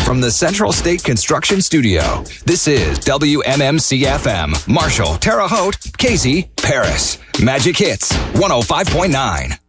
From the Central State Construction Studio, this is WMMC-FM. Marshall, Terre Haute, Casey, Paris. Magic Hits 105.9.